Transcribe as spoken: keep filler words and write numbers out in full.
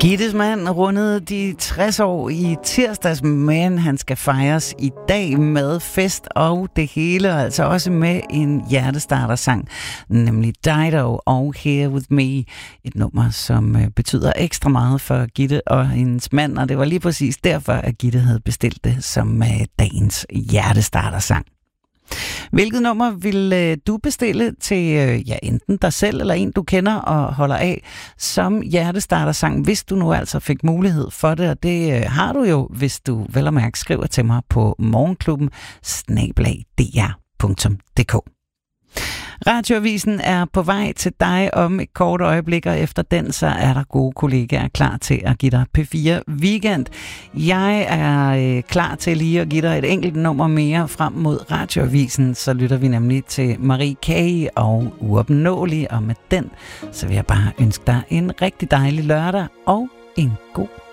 Gittes mand rundede de tres år i tirsdags, men han skal fejres i dag med fest og det hele, altså også med en hjertestartersang, nemlig Dido og Here With Me. Et nummer, som betyder ekstra meget for Gitte og hendes mand, og det var lige præcis derfor, at Gitte havde bestilt det som dagens hjertestartersang. Hvilket nummer vil du bestille til ja, enten dig selv eller en, du kender og holder af som hjertestartersang, hvis du nu altså fik mulighed for det, og det har du jo, hvis du vel og mærke skriver til mig på morgenklubben snabel-a d r punktum d k. Radioavisen er på vej til dig om et kort øjeblik, og efter den så er der gode kollegaer klar til at give dig P fire Weekend. Jeg er øh, klar til lige at give dig et enkelt nummer mere frem mod Radioavisen, så lytter vi nemlig til Marie K. og Uopnåelig, og med den så vil jeg bare ønske dig en rigtig dejlig lørdag og en god